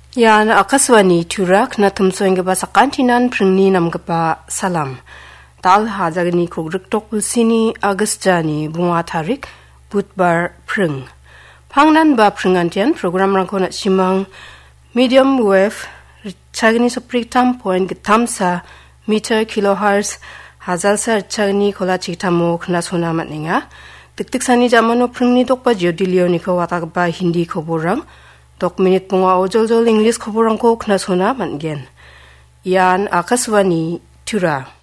Yan akaswani turak na tumsoengba sakantinan prungni namgba salam. Tal hajagni kogriktok ulsini Agustjani bunga tarik Budbar prung. Pangnan ba prungantian program rangkona simang medium wave chagni soprik point getamsa meter kilohertz hajalsa chagni kola chitamo khna sona matninga. Tiktiksani jamano prungni dokba jodilio niko watagba hindi koborang. Tok minit bunga ojol-jol English koborang ko khna sona matgen. Yan akaswani tura.